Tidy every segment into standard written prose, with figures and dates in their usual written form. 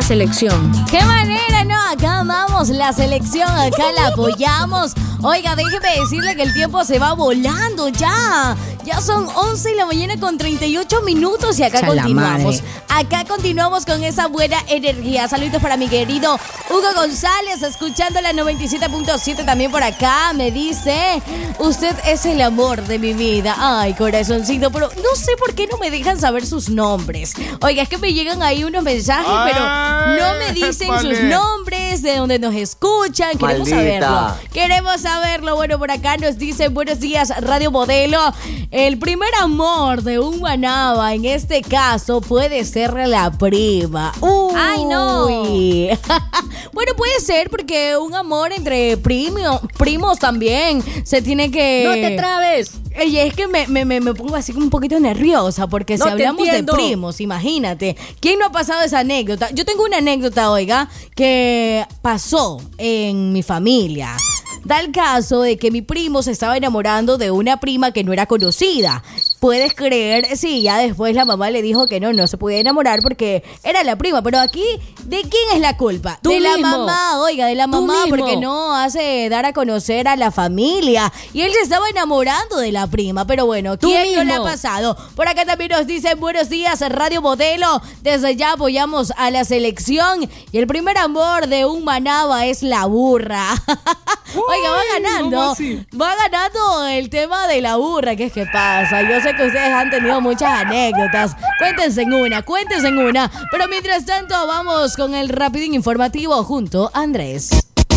selección. ¡Qué manera, no! Acá amamos la selección, acá la apoyamos. Oiga, déjeme decirle que el tiempo se va volando ya. Ya son 11 de la mañana con 38 minutos y acá continuamos. Acá continuamos con esa buena energía. Saludos para mi querido Hugo González, escuchando la 97.7 también por acá. Me dice, usted es el amor de mi vida. Ay, corazoncito, pero no sé por qué no me dejan saber sus nombres. Oiga, es que me llegan ahí unos mensajes, pero no me dicen sus nombres, de dónde nos escuchan. Queremos saberlo. Queremos saberlo. Bueno, por acá nos dice, buenos días, Radio Modelo. El primer amor de un manaba, en este caso, puede ser la prima. ¡Ay, no! Bueno, puede ser porque un amor entre primos también se tiene que... ¡No te trabes! Y es que me pongo así como un poquito nerviosa porque si hablamos de primos, imagínate, ¿quién no ha pasado esa anécdota? Yo tengo una anécdota, oiga, que pasó en mi familia. Da el caso de que mi primo se estaba enamorando de una prima que no era conocida. ¿Puedes creer? Sí, ya después la mamá le dijo que no se podía enamorar porque era la prima. Pero aquí, ¿de quién es la culpa? Tú de mismo. La mamá, oiga, de la mamá, porque no hace dar a conocer a la familia. Y él se estaba enamorando de la prima. Pero bueno, ¿quién no le ha pasado? Por acá también nos dicen, buenos días, Radio Modelo. Desde ya apoyamos a la selección. Y el primer amor de un manaba es la burra. Oiga, va ganando el tema de la burra. ¿Qué es que pasa? Yo sé que ustedes han tenido muchas anécdotas. Cuéntense en una. Pero mientras tanto, vamos con el rapidín informativo junto a Andrés.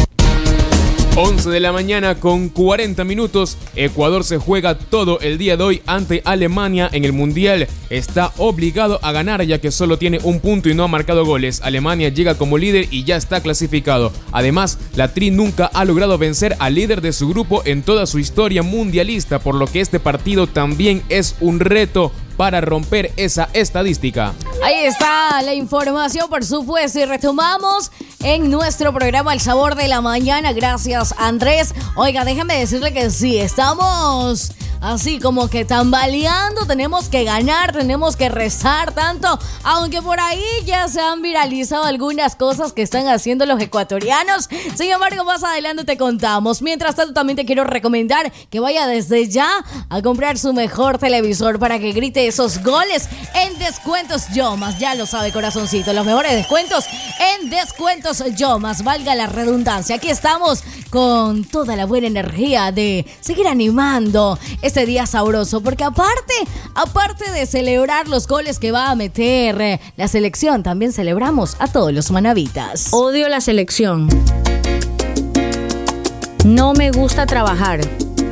11 de la mañana con 40 minutos. Ecuador se juega todo el día de hoy ante Alemania en el Mundial. Está obligado a ganar ya que solo tiene un punto y no ha marcado goles. Alemania llega como líder y ya está clasificado. Además, la Tri nunca ha logrado vencer al líder de su grupo en toda su historia mundialista, por lo que este partido también es un reto para romper esa estadística. Ahí está la información, por supuesto, y retomamos en nuestro programa El Sabor de la Mañana. Gracias, Andrés. Oiga, déjame decirle que sí, estamos así como que tambaleando, tenemos que ganar, tenemos que rezar tanto, aunque por ahí ya se han viralizado algunas cosas que están haciendo los ecuatorianos. Sin embargo, más adelante te contamos. Mientras tanto, también te quiero recomendar que vaya desde ya a comprar su mejor televisor para que grite esos goles en Descuentos Yomas. Ya lo sabe, corazoncito, los mejores descuentos en Descuentos Yomas, valga la redundancia. Aquí estamos con toda la buena energía de seguir animando este día sabroso, porque aparte de celebrar los goles que va a meter la selección, también celebramos a todos los manavitas. Odio la selección. No me gusta trabajar.